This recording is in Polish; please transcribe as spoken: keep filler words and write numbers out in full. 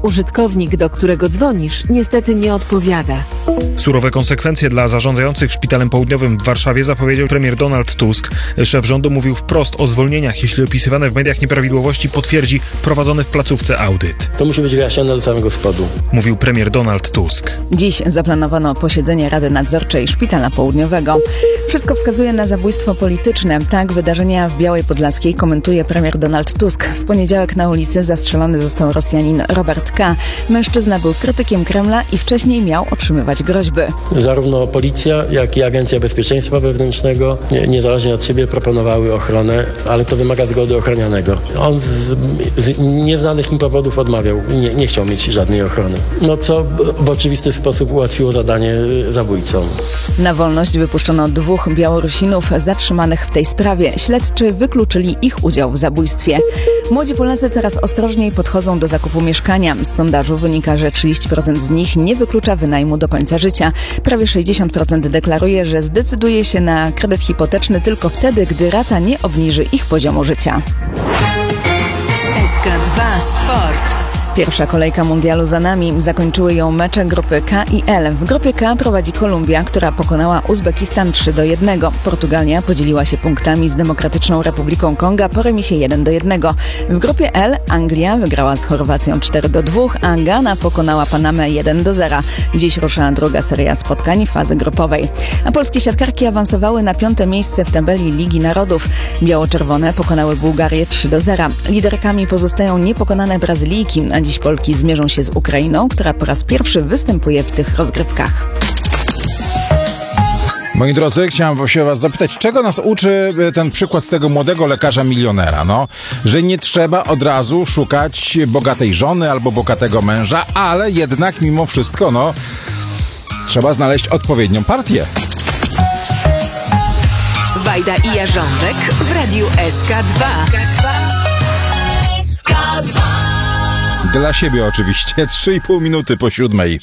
Użytkownik, do którego dzwonisz, niestety nie odpowiada. Surowe konsekwencje dla zarządzających Szpitalem Południowym w Warszawie zapowiedział premier Donald Tusk. Szef rządu mówił wprost o zwolnieniach, jeśli opisywane w mediach nieprawidłowości potwierdzi prowadzony w placówce audyt. To musi być wyjaśnione do samego spodu. Mówił premier Donald Tusk. Dziś zaplanowano posiedzenie Rady Nadzorczej Szpitala Południowego. Wszystko wskazuje na zabójstwo polityczne. Tak wydarzenia w Białej Podlaskiej komentuje premier Donald Tusk. W poniedziałek na ulicy zastrzelony został Rosjanin Robert K. Mężczyzna był krytykiem Kremla i wcześniej miał otrzymywać groźby. Zarówno policja, jak i Agencja Bezpieczeństwa Wewnętrznego niezależnie od siebie proponowały ochronę, ale to wymaga zgody ochronianego. On z, z nieznanych mi powodów odmawiał, nie, nie chciał mieć żadnej ochrony. No co w oczywisty sposób ułatwiło zadanie zabójcom. Na wolność wypuszczono dwóch Białorusinów zatrzymanych w tej sprawie. Śledczy wykluczyli ich udział w zabójstwie. Młodzi Polacy coraz ostrożniej podchodzą do zakupu mieszkania. Z sondażu wynika, że trzydzieści procent z nich nie wyklucza wynajmu do końca życia. Prawie sześćdziesiąt procent deklaruje, że zdecyduje się na kredyt hipoteczny tylko wtedy, gdy rata nie obniży ich poziomu życia. S K dwa Sport. Pierwsza kolejka mundialu za nami. Zakończyły ją mecze grupy K i L. W grupie K prowadzi Kolumbia, która pokonała Uzbekistan trzy do jednego. Portugalia podzieliła się punktami z Demokratyczną Republiką Konga po remisie jeden do jednego. W grupie L Anglia wygrała z Chorwacją cztery do dwóch, a Gana pokonała Panamę jeden do zera. Dziś rusza druga seria spotkań fazy grupowej. A polskie siatkarki awansowały na piąte miejsce w tabeli Ligi Narodów. Biało-czerwone pokonały Bułgarię trzy do zera. Liderkami pozostają niepokonane Brazylijki, a dziś Polki zmierzą się z Ukrainą, która po raz pierwszy występuje w tych rozgrywkach. Moi drodzy, chciałem się was zapytać, czego nas uczy ten przykład tego młodego lekarza milionera, no? Że nie trzeba od razu szukać bogatej żony albo bogatego męża, ale jednak mimo wszystko, no, trzeba znaleźć odpowiednią partię. Wajda i Jarząbek w Radiu S K dwa. Dla siebie oczywiście, trzy i pół minuty po siódmej.